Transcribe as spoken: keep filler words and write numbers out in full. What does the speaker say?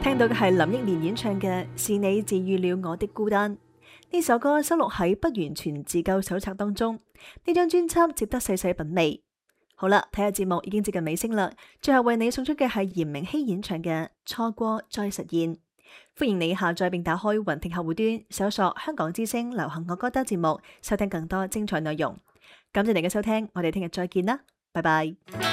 聽到嘅係林憶蓮演唱嘅《是你治愈了我的孤單》。呢首歌收錄喺不完全自救手冊當中，呢張專輯值得細細品味。好啦，睇下節目已經接近尾聲啦，最後為你送出嘅係嚴明熙演唱嘅《錯過再實現》。歡迎你下載並打開雲聽客戶端，搜索香港之聲流行樂歌單節目，收聽更多精彩內容。感謝你嘅收聽，我哋聽日再見啦，拜拜。